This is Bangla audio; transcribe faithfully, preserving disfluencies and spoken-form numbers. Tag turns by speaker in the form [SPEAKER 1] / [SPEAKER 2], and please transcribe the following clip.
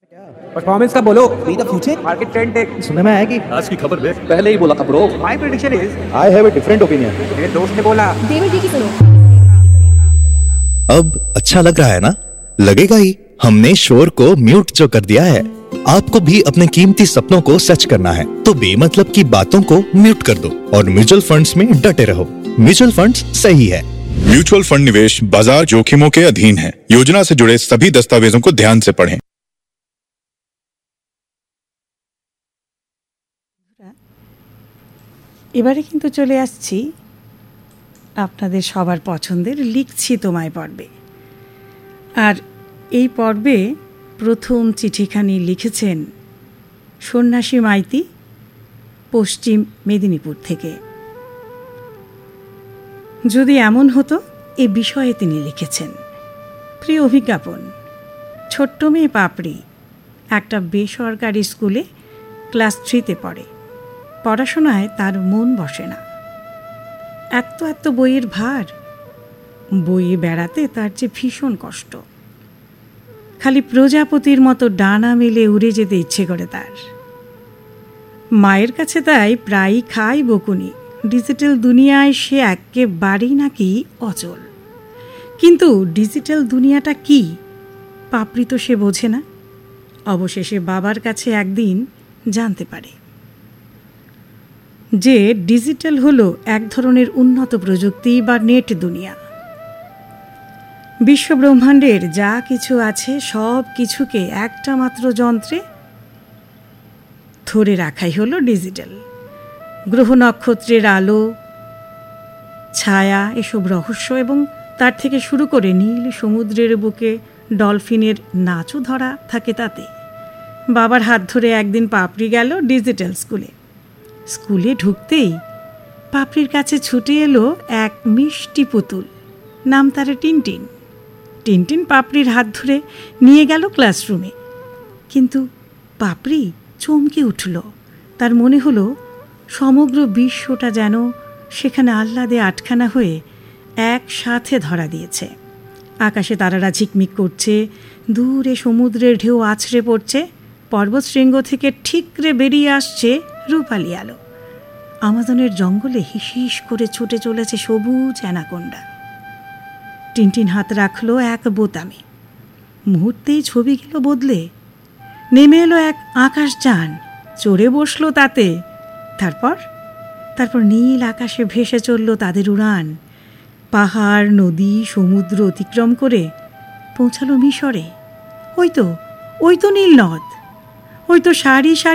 [SPEAKER 1] परफॉर्मेंस का बोलो।
[SPEAKER 2] Be the future
[SPEAKER 1] market trend देख।
[SPEAKER 2] सुनने में आया कि
[SPEAKER 3] आज की खबर देख।
[SPEAKER 2] पहले ही बोला था bro.
[SPEAKER 1] My prediction is
[SPEAKER 2] I have a different opinion.
[SPEAKER 1] मेरे दोस्त ने बोला।
[SPEAKER 4] देवर जी की सुनो।
[SPEAKER 5] अब अच्छा लग रहा है ना? लगेगा ही। हमने शोर को म्यूट जो कर दिया है। आपको भी अपने कीमती सपनों को सच करना है तो बेमतलब की बातों को म्यूट कर दो और म्यूचुअल फंड्स में डटे रहो। म्यूचुअल फंड्स सही है।
[SPEAKER 6] म्यूचुअल फंड निवेश बाजार जोखिमों के अधीन है। योजना से जुड़े सभी दस्तावेजों को ध्यान से पढ़ें।
[SPEAKER 7] এবারে কিন্তু চলে আসছি আপনাদের সবার পছন্দের লিখছি তোমায় পর্বে। আর এই পর্বে প্রথম চিঠিখানি লিখেছেন সন্ন্যাসী মাইতি, পশ্চিম মেদিনীপুর থেকে। যদি এমন হতো এ বিষয়ে তিনি লিখেছেন। প্রিয় অভিজ্ঞাপন, ছোট্ট মেয়ে পাপড়ি একটা বেসরকারি স্কুলে ক্লাস থ্রিতে পড়ে। পড়াশোনায় তার মন বসে না। এত এত বইয়ের ভার, বইয়ে বেড়াতে তার যে ভীষণ কষ্ট। খালি প্রজাপতির মতো ডানা মেলে উড়ে যেতে ইচ্ছে করে তার। মায়ের কাছে তাই প্রায়ই খায় বকুনি। ডিজিটাল দুনিয়ায় সে একেবারেই নাকি অচল। কিন্তু ডিজিটাল দুনিয়াটা কি পাপড়ি তো সে বোঝে না। অবশেষে বাবার কাছে একদিন জানতে পারে যে ডিজিটাল হলো এক ধরনের উন্নত প্রযুক্তি বা নেট দুনিয়া। বিশ্বব্রহ্মাণ্ডের যা কিছু আছে সব কিছুকে একটা মাত্র যন্ত্রে ধরে রাখাই হলো ডিজিটাল। গ্রহ নক্ষত্রের আলো, ছায়া, এসব রহস্য এবং তার থেকে শুরু করে নীল সমুদ্রের বুকে ডলফিনের নাচও ধরা থাকে তাতে। বাবার হাত ধরে একদিন পাপড়ি গেল ডিজিটাল স্কুলে। স্কুলে ঢুকতেই পাপড়ির কাছে ছুটে এলো এক মিষ্টি পুতুল, নাম তার টিনটিন। টিনটিন পাপড়ির হাত ধরে নিয়ে গেল ক্লাসরুমে। কিন্তু পাপড়ি চমকে উঠল। তার মনে হলো সমগ্র বিশ্বটা যেন সেখানে আহ্লাদে আটখানা হয়ে একসাথে ধরা দিয়েছে। আকাশে তারারা ঝিকমিক করছে, দূরে সমুদ্রের ঢেউ আছড়ে পড়ছে, পর্বতশৃঙ্গ থেকে ঠিকরে বেরিয়ে আসছে রূপালি আলো। আমাজনের জঙ্গলে হিসিস করে ছুটে চলেছে সবুজ অ্যানাকোন্ডা। টিনটিন হাত রাখলো এক বোতামে। মুহূর্তেই ছবি গেল বদলে। নেমে এলো এক আকাশযান, চড়ে বসলো তাতে। তারপর তারপর নীল আকাশে ভেসে চলল তাদের উড়ান। পাহাড়, নদী, সমুদ্র অতিক্রম করে পৌঁছালো মিশরে। ওই তো ওই তো নীল নদ, ওই তো সারি সারি